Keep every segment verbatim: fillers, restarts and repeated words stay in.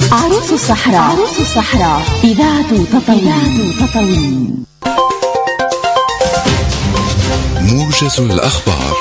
عروس الصحراء. عروس الصحراء إذاعة تطاوين. تطاوين موجز الأخبار.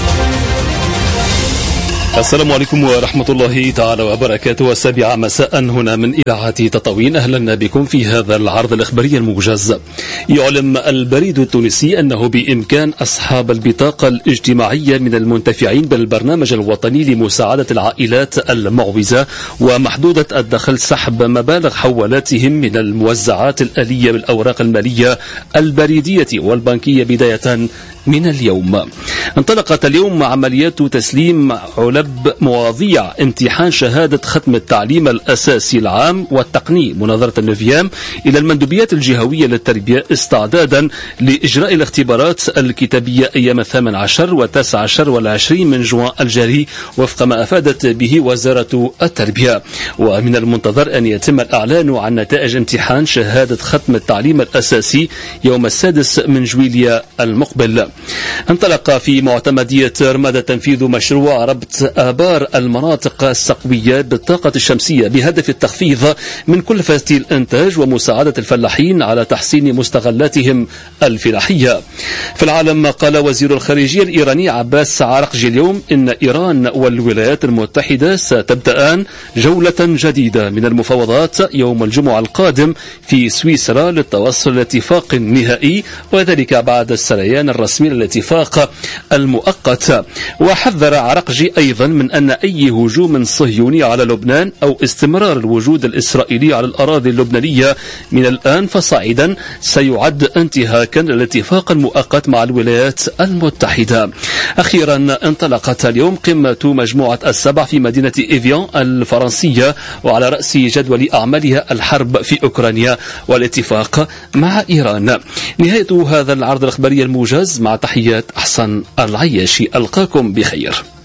السلام عليكم ورحمة الله تعالى وبركاته. السابعة مساء هنا من إذاعة تطاوين، أهلا بكم في هذا العرض الإخباري الموجز. يعلم البريد التونسي أنه بإمكان أصحاب البطاقة الاجتماعية من المنتفعين بالبرنامج الوطني لمساعدة العائلات المعوزة ومحدودة الدخل سحب مبالغ حوالاتهم من الموزعات الآلية بالأوراق المالية البريدية والبنكية بداية من اليوم. انطلقت اليوم عمليات تسليم علب مواضيع امتحان شهادة ختم التعليم الأساسي العام والتقني مناظرة النوفيام إلى المندوبيات الجهوية للتربية استعدادا لإجراء الاختبارات الكتابية أيام الثامن عشر والتاسع عشر والعشرين من جوان الجاري وفق ما أفادت به وزارة التربية. ومن المنتظر أن يتم الإعلان عن نتائج امتحان شهادة ختم التعليم الأساسي يوم السادس من جويلية المقبل. انطلق في معتمدية رمادة تنفيذ مشروع ربط آبار المناطق السقوية بالطاقة الشمسية بهدف التخفيض من كلفة الإنتاج ومساعدة الفلاحين على تحسين مستغلاتهم الفلاحية. في العالم، قال وزير الخارجية الإيراني عباس عراقجي اليوم إن إيران والولايات المتحدة ستبدأان جولة جديدة من المفاوضات يوم الجمعة القادم في سويسرا للتوصل لاتفاق نهائي، وذلك بعد السريان الرسمي للاتفاق المؤقت. وحذر عراقجي أيضا من أن أي هجوم صهيوني على لبنان أو استمرار الوجود الإسرائيلي على الأراضي اللبنانية من الآن فصاعدا سيعد انتهاكا للاتفاق المؤقت مع الولايات المتحدة. أخيرا، انطلقت اليوم قمة مجموعة السبع في مدينة إيفيان الفرنسية وعلى رأس جدول أعمالها الحرب في أوكرانيا والاتفاق مع إيران. نهاية هذا العرض الإخباري الموجز، مع تحيات أحسن العياشي. ألقاكم بخير.